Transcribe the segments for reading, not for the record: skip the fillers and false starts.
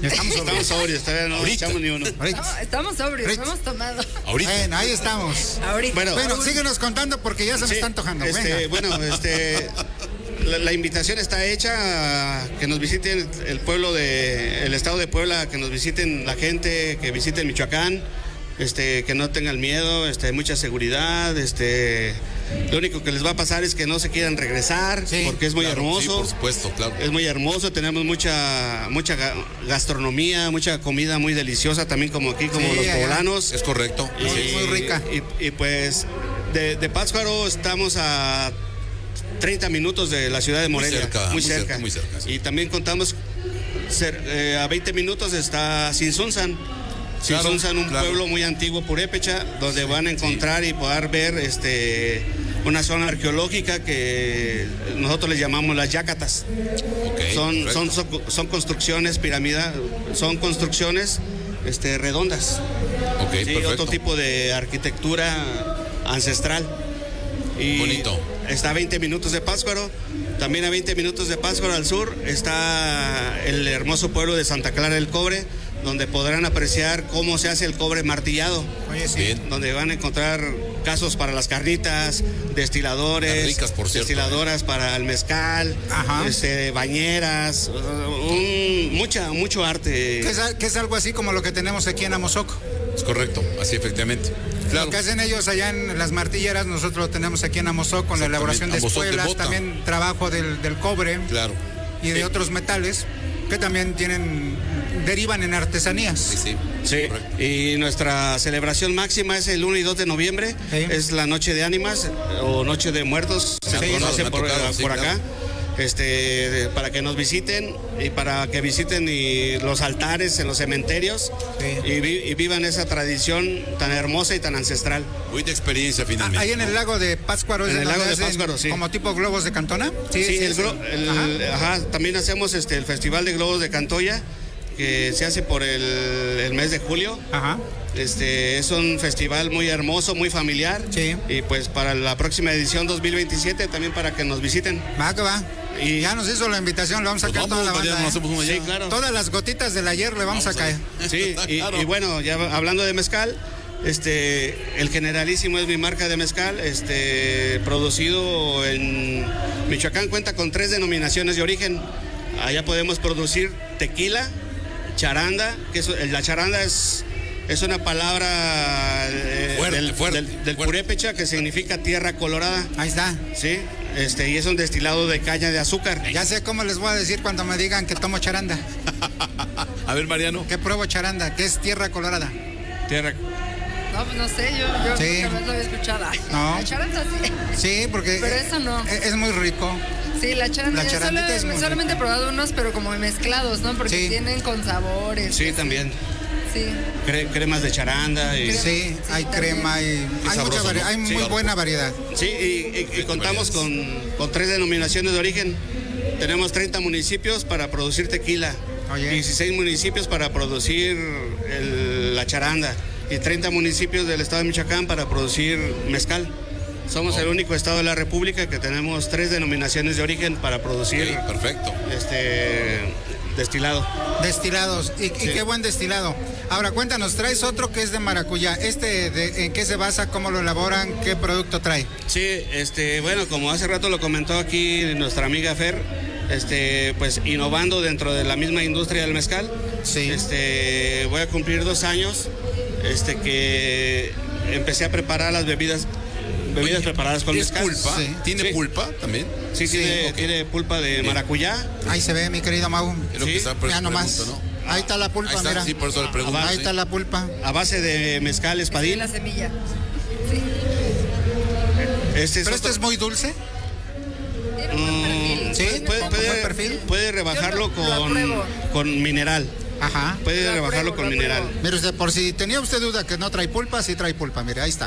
Estamos sobrios, todavía no echamos ni uno. Estamos sobrios, hemos tomado. Ahorita. Bueno, ahí estamos. Ahorita. Bueno, síguenos contando porque ya se me está antojando. La invitación está hecha a que nos visiten el pueblo el estado de Puebla, que nos visiten la gente, que visiten Michoacán, que no tengan miedo, mucha seguridad, lo único que les va a pasar es que no se quieran regresar, porque es muy hermoso. Sí, por supuesto, claro. Es muy hermoso, tenemos mucha gastronomía, mucha comida muy deliciosa, también como aquí, como los poblanos. Es correcto. Muy rica. Y pues de Pátzcuaro estamos a 30 minutos de la ciudad de Morelia. Muy cerca. Sí. Y también contamos, a 20 minutos está Sinsunzan. Sinsunzan, un pueblo muy antiguo, purépecha, donde van a encontrar y poder ver una zona arqueológica que nosotros les llamamos las Yacatas. Okay, son construcciones piramidales, son construcciones redondas. Okay, sí, otro tipo de arquitectura ancestral. Y bonito. Está a 20 minutos de Pátzcuaro. También a 20 minutos de Pátzcuaro al sur está el hermoso pueblo de Santa Clara del Cobre, donde podrán apreciar cómo se hace el cobre martillado. Oye, sí. Bien. Donde van a encontrar casos para las carnitas, destiladores, ricas, por cierto, destiladoras para el mezcal, bañeras, mucho arte. Que es algo así como lo que tenemos aquí en Amozoc. Es correcto, así efectivamente. Claro. Lo que hacen ellos allá en las martilleras, nosotros lo tenemos aquí en Amozoc con la elaboración de espuelas, también trabajo del cobre, claro, y de otros metales que también derivan en artesanías. Sí. Y nuestra celebración máxima es el 1 y 2 de noviembre, es la Noche de Ánimas o Noche de Muertos, se conoce por acá. Para que nos visiten y para que visiten los altares en los cementerios y vivan esa tradición tan hermosa y tan ancestral. Muy de experiencia finalmente. Ahí en el lago de Pátzcuaro. En el lago de Pátzcuaro, sí. ¿Como tipo globos de Cantona? También hacemos el Festival de Globos de Cantoya, que se hace por el mes de julio. Ajá. Es un festival muy hermoso, muy familiar. Sí. Y pues para la próxima edición 2027 también para que nos visiten. Va, que va. Y ya nos hizo la invitación, le vamos a caer toda la banda. Sí, claro. Todas las gotitas del ayer le vamos a caer. Sí, y bueno, ya hablando de mezcal, el Generalísimo es mi marca de mezcal, producido en Michoacán, cuenta con 3 denominaciones de origen. Allá podemos producir tequila, charanda, la charanda es una palabra del purépecha que significa tierra colorada. Ahí está. Sí, y es un destilado de caña de azúcar. Ya sé cómo les voy a decir cuando me digan que tomo charanda. A ver, Mariano. ¿Qué pruebo charanda? ¿Qué es tierra colorada? No, pues no sé, yo nunca lo había escuchado. No. La charanda sí. Sí, porque pero eso no. Es muy rico. Sí, la charanda. Solamente he probado unos, pero como mezclados, ¿no? Porque tienen con sabores. Sí, también. Sí. Cremas de charanda. Sí, hay crema y hay mucha variedad, hay muy buena variedad. Sí, y contamos con 3 denominaciones de origen. Tenemos 30 municipios para producir tequila, 16 municipios para producir la charanda y 30 municipios del estado de Michoacán para producir mezcal. Somos el único estado de la República que tenemos 3 denominaciones de origen para producir perfecto. Destilado. Destilados, y qué buen destilado. Ahora cuéntanos, traes otro que es de maracuyá. ¿En qué se basa? ¿Cómo lo elaboran? ¿Qué producto trae? Sí, bueno, como hace rato lo comentó aquí nuestra amiga Fer, pues innovando dentro de la misma industria del mezcal. Sí. Voy a cumplir 2 años, que empecé a preparar las bebidas preparadas con mezcal. ¿Pulpa? Sí. ¿Tiene pulpa también? Sí, tiene pulpa de maracuyá. Ahí se ve, mi querido Mau. Es lo que está ya nomás. ¿no? Ahí está la pulpa, mira. Sí, por eso le pregunto. Ahí está la pulpa. A base de mezcal espadín. La semilla. Sí. Pero este es muy dulce. ¿Sí? Puede rebajarlo con mineral. Ajá. Puede rebajarlo con mineral. Mire usted, por si tenía usted duda que no trae pulpa, sí trae pulpa. Mire, ahí está.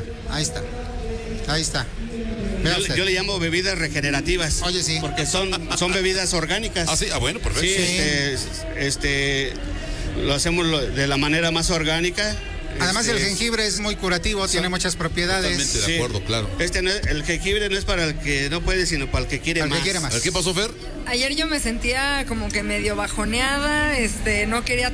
Yo le llamo bebidas regenerativas. Oye, sí. Porque son bebidas orgánicas. Ah, sí, bueno, perfecto. Sí, lo hacemos de la manera más orgánica. Además el jengibre es muy curativo, tiene muchas propiedades. Totalmente de acuerdo, claro. El jengibre no es para el que no puede, sino para el que quiere más. ¿Qué pasó, Fer? Ayer yo me sentía como que medio bajoneada, no quería